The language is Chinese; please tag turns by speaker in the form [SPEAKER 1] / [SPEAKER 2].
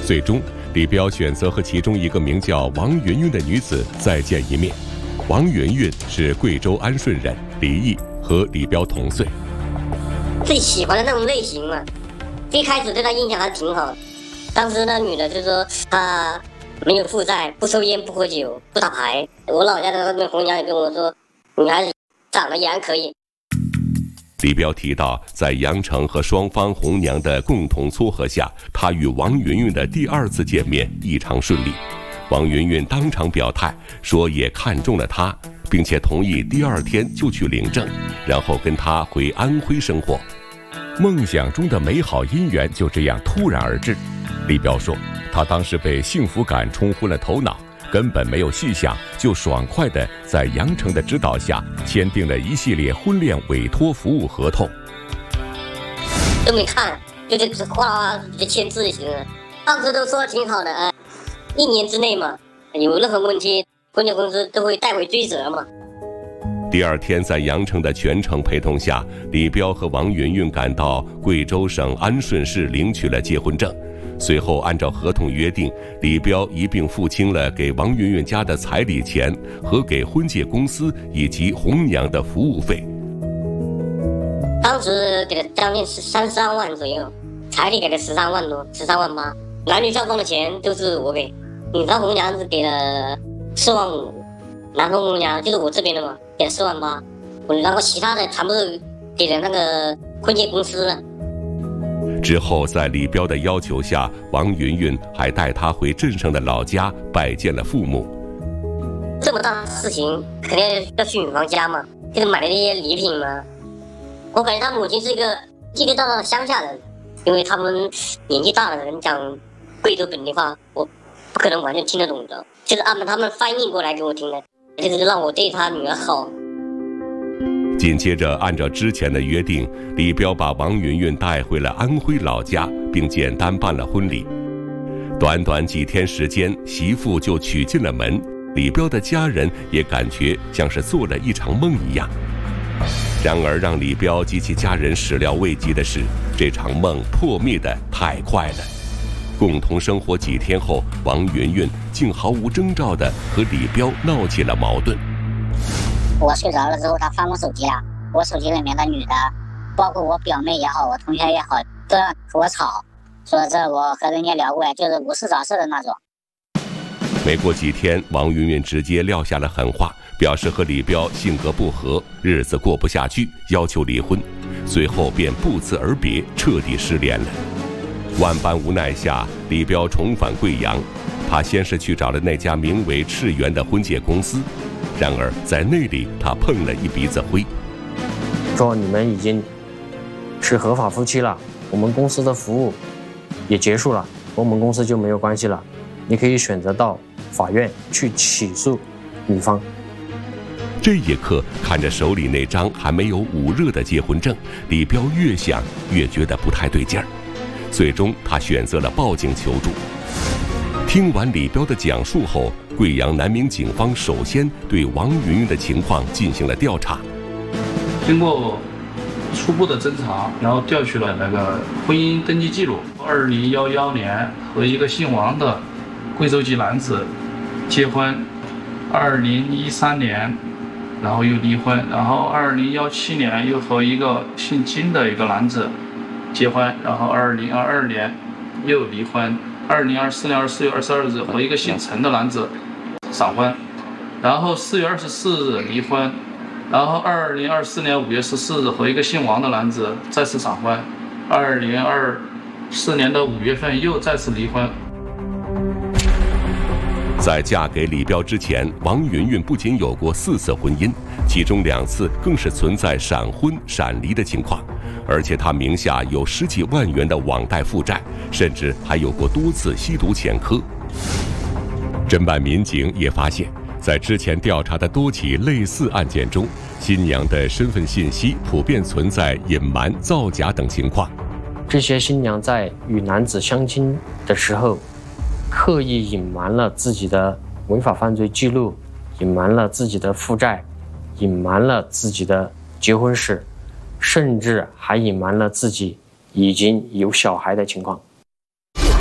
[SPEAKER 1] 最终，李彪选择和其中一个名叫王云云的女子再见一面。王云云是贵州安顺人，离异，和李彪同岁。
[SPEAKER 2] 自己喜欢的那种类型嘛，一开始对他印象还挺好的。当时那女的就说她没有负债，不抽烟，不喝酒，不打牌。我老家的那边红娘也跟我说，女孩子长得也还可以。
[SPEAKER 1] 李彪提到，在杨成和双方红娘的共同撮合下，他与王云云的第二次见面异常顺利。王云云当场表态说也看中了他，并且同意第二天就去领证，然后跟他回安徽生活。梦想中的美好姻缘就这样突然而至。李彪说，他当时被幸福感冲昏了头脑，根本没有细想，就爽快地在杨成的指导下签订了一系列婚恋委托服务合同。
[SPEAKER 2] 都没看，就这哗啦啦直接签字就行了。当时都说挺好的，1年之内嘛，有任何问题，婚介公司都会代为追责嘛。
[SPEAKER 1] 第二天，在杨成的全程陪同下，李彪和王云云赶到贵州省安顺市领取了结婚证。随后，按照合同约定，李彪一并付清了给王云云家的彩礼钱和给婚介公司以及红娘的服务费。
[SPEAKER 2] 当时给了将近32万左右，彩礼给了13万多，13万8，男女交通的钱都是我给，女方红娘是给了4万5，男方红娘就是我这边的嘛，给了4万8，然后其他的全部给了那个婚介公司了。
[SPEAKER 1] 之后，在李彪的要求下，王云云还带他回镇上的老家拜见了父母。
[SPEAKER 2] 这么大的事情，肯定要去女方家嘛，就是买了那些礼品嘛。我感觉他母亲是一个地地道道的乡下人，因为他们年纪大的人讲贵州本地话，我不可能完全听得懂的，就是按照他们翻译过来给我听的，就是让我对他女儿好。
[SPEAKER 1] 紧接着，按照之前的约定，李彪把王云云带回了安徽老家，并简单办了婚礼。短短几天时间，媳妇就娶进了门。李彪的家人也感觉像是做了一场梦一样。然而，让李彪及其家人始料未及的是，这场梦破灭得太快了。共同生活几天后，王云云竟毫无征兆地和李彪闹起了矛盾。
[SPEAKER 3] 我睡着了之后，他翻我手机了，我手机里面的女的，包括我表妹也好，我同学也好，都要和我吵，说这我和人家聊过，就是无事找事的那种。
[SPEAKER 1] 没过几天，王云云直接撂下了狠话，表示和李彪性格不合，日子过不下去，要求离婚。随后便不辞而别，彻底失联了。万般无奈下，李彪重返贵阳。他先是去找了那家名为赤源的婚介公司，然而在那里他碰了一鼻子灰。
[SPEAKER 4] 说你们已经是合法夫妻了，我们公司的服务也结束了，和我们公司就没有关系了，你可以选择到法院去起诉女方。
[SPEAKER 1] 这一刻，看着手里那张还没有捂热的结婚证，李彪越想越觉得不太对劲儿。最终，他选择了报警求助。听完李彪的讲述后，贵阳南明警方首先对王云云的情况进行了调查。
[SPEAKER 5] 经过初步的侦查，然后调取了那个婚姻登记记录，2011年和一个姓王的贵州籍男子结婚，2013年然后又离婚，然后2017年又和一个姓金的一个男子结婚，然后2022年又离婚，2024年24月22日和一个姓陈的男子闪婚，然后4月24日离婚，然后2024年5月14日和一个姓王的男子再次闪婚，2024年的5月份又再次离婚。
[SPEAKER 1] 在嫁给李彪之前，王云云不仅有过4次婚姻，其中2次更是存在闪婚闪离的情况，而且她名下有10几万元的网贷负债，甚至还有过多次吸毒前科。侦办民警也发现，在之前调查的多起类似案件中，新娘的身份信息普遍存在隐瞒、造假等情况。
[SPEAKER 4] 这些新娘在与男子相亲的时候，刻意隐瞒了自己的违法犯罪记录，隐瞒了自己的负债，隐瞒了自己的结婚史，甚至还隐瞒了自己已经有小孩的情况。